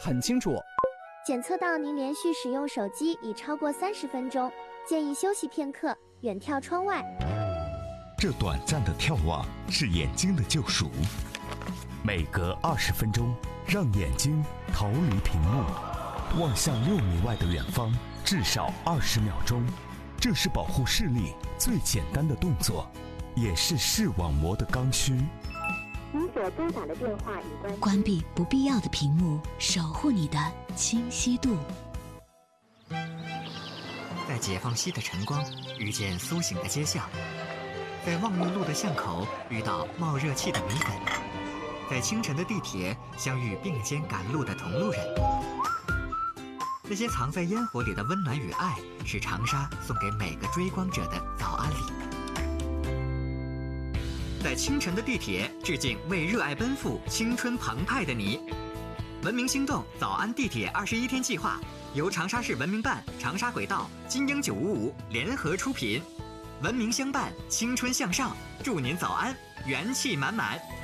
很清楚。 检测到您连续使用手机已超过30分钟，建议休息片刻，远眺窗外。 这短暂的眺望是眼睛的救赎。每隔20分钟，让眼睛逃离屏幕，望向6米外的远方，至少20秒钟。这是保护视力最简单的动作，也是视网膜的刚需。 您所拨打的电话已关闭不必要的屏幕，守护你的清晰度。 在解放西的晨光遇见苏醒的街巷，在望月路的巷口遇到冒热气的米粉，在清晨的地铁相遇并肩赶路的同路人。那些藏在烟火里的温暖与爱，是长沙送给每个追光者的早安礼。在清晨的地铁致敬为热爱奔赴、青春澎湃的你。文明心动早安地铁21天计划由长沙市文明办、长沙轨道、金鹰955联合出品，文明相伴，青春向上，祝您早安，元气满满。